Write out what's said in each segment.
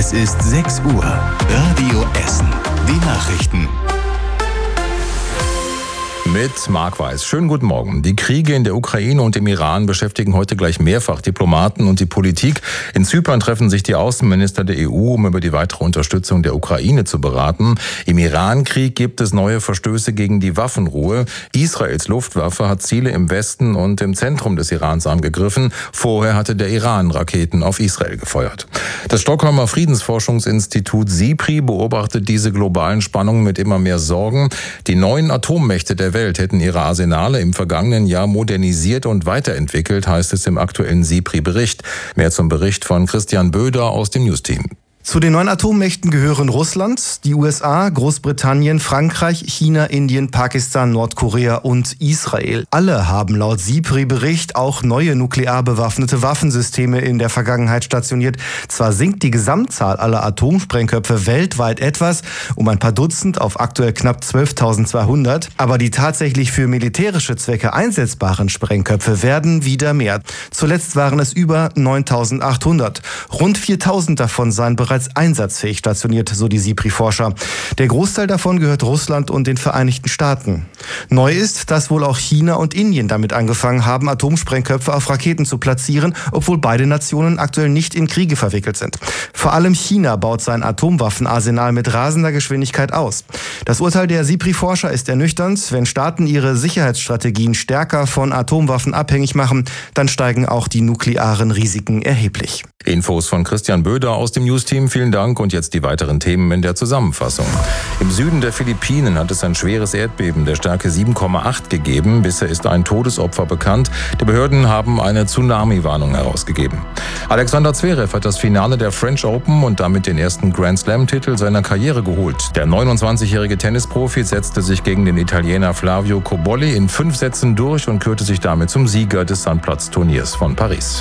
Es ist 6 Uhr. Radio Essen. Die Nachrichten. Mit Marc Weiß. Schönen guten Morgen. Die Kriege in der Ukraine und im Iran beschäftigen heute gleich mehrfach Diplomaten und die Politik. In Zypern treffen sich die Außenminister der EU, um über die weitere Unterstützung der Ukraine zu beraten. Im Iran-Krieg gibt es neue Verstöße gegen die Waffenruhe. Israels Luftwaffe hat Ziele im Westen und im Zentrum des Irans angegriffen. Vorher hatte der Iran Raketen auf Israel gefeuert. Das Stockholmer Friedensforschungsinstitut SIPRI beobachtet diese globalen Spannungen mit immer mehr Sorgen. Die neuen Atommächte der Welt hätten ihre Arsenale im vergangenen Jahr modernisiert und weiterentwickelt, heißt es im aktuellen SIPRI-Bericht. Mehr zum Bericht von Christian Böder aus dem News-Team. Zu den neuen Atommächten gehören Russland, die USA, Großbritannien, Frankreich, China, Indien, Pakistan, Nordkorea und Israel. Alle haben laut SIPRI-Bericht auch neue nuklear bewaffnete Waffensysteme in der Vergangenheit stationiert. Zwar sinkt die Gesamtzahl aller Atomsprengköpfe weltweit etwas, um ein paar Dutzend auf aktuell knapp 12.200, aber die tatsächlich für militärische Zwecke einsetzbaren Sprengköpfe werden wieder mehr. Zuletzt waren es über 9.800. Rund 4.000 davon seien bereits einsatzfähig stationiert, so die SIPRI-Forscher. Der Großteil davon gehört Russland und den Vereinigten Staaten. Neu ist, dass wohl auch China und Indien damit angefangen haben, Atomsprengköpfe auf Raketen zu platzieren, obwohl beide Nationen aktuell nicht in Kriege verwickelt sind. Vor allem China baut sein Atomwaffenarsenal mit rasender Geschwindigkeit aus. Das Urteil der SIPRI-Forscher ist ernüchternd. Wenn Staaten ihre Sicherheitsstrategien stärker von Atomwaffen abhängig machen, dann steigen auch die nuklearen Risiken erheblich. Infos von Christian Böder aus dem News-Team. Vielen Dank und jetzt die weiteren Themen in der Zusammenfassung. Im Süden der Philippinen hat es ein schweres Erdbeben der Stärke 7,8 gegeben. Bisher ist ein Todesopfer bekannt. Die Behörden haben eine Tsunami-Warnung herausgegeben. Alexander Zverev hat das Finale der French Open und damit den ersten Grand Slam-Titel seiner Karriere geholt. Der 29-jährige Tennisprofi setzte sich gegen den Italiener Flavio Cobolli in 5 Sätzen durch und kürte sich damit zum Sieger des Sandplatz-Turniers von Paris.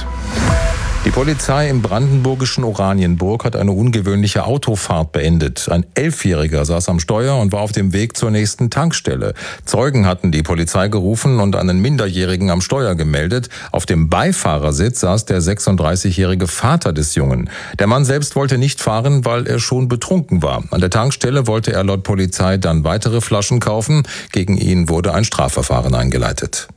Die Polizei im brandenburgischen Oranienburg hat eine ungewöhnliche Autofahrt beendet. Ein 11-Jähriger saß am Steuer und war auf dem Weg zur nächsten Tankstelle. Zeugen hatten die Polizei gerufen und einen Minderjährigen am Steuer gemeldet. Auf dem Beifahrersitz saß der 36-jährige Vater des Jungen. Der Mann selbst wollte nicht fahren, weil er schon betrunken war. An der Tankstelle wollte er laut Polizei dann weitere Flaschen kaufen. Gegen ihn wurde ein Strafverfahren eingeleitet.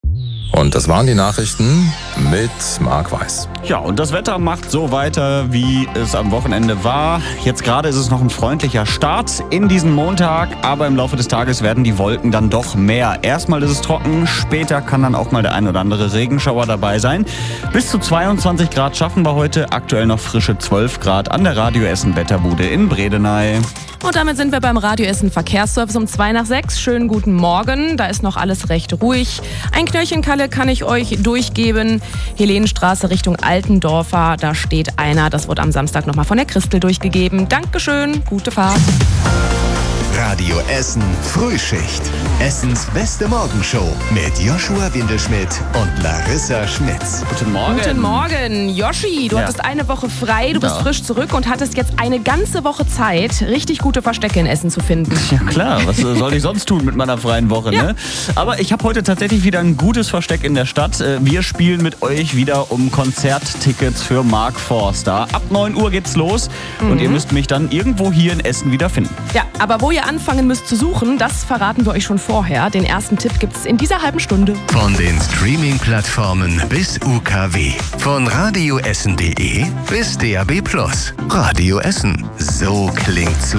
Und das waren die Nachrichten mit Marc Weiß. Ja, und das Wetter macht so weiter, wie es am Wochenende war. Jetzt gerade ist es noch ein freundlicher Start in diesen Montag, aber im Laufe des Tages werden die Wolken dann doch mehr. Erstmal ist es trocken, später kann dann auch mal der ein oder andere Regenschauer dabei sein. Bis zu 22 Grad schaffen wir heute, aktuell noch frische 12 Grad an der Radio Essen Wetterbude in Bredeney. Und damit sind wir beim Radio Essen Verkehrsservice um 5:02. Schönen guten Morgen, da ist noch alles recht ruhig. Ein Knöllchen Kalle kann ich euch durchgeben. Helenenstraße Richtung Altendorfer, da steht einer. Das wurde am Samstag nochmal von der Christel durchgegeben. Dankeschön, gute Fahrt. Radio Essen Frühschicht. Essens beste Morgenshow mit Joshua Windelschmidt und Larissa Schmitz. Guten Morgen. Guten Morgen. Joshi, du hattest eine Woche frei, du bist frisch zurück und hattest jetzt eine ganze Woche Zeit, richtig gute Verstecke in Essen zu finden. Ja klar, was soll ich sonst tun mit meiner freien Woche, ne? Aber ich habe heute tatsächlich wieder ein gutes Versteck in der Stadt. Wir spielen mit euch wieder um Konzerttickets für Mark Forster. Ab 9 Uhr geht's los und ihr müsst mich dann irgendwo hier in Essen wieder finden. Ja, aber wo ihr anfangen müsst zu suchen, das verraten wir euch schon vorher. Den ersten Tipp gibt's in dieser halben Stunde. Von den Streaming-Plattformen bis UKW. Von radioessen.de bis DAB+. Radio Essen. So klingt's.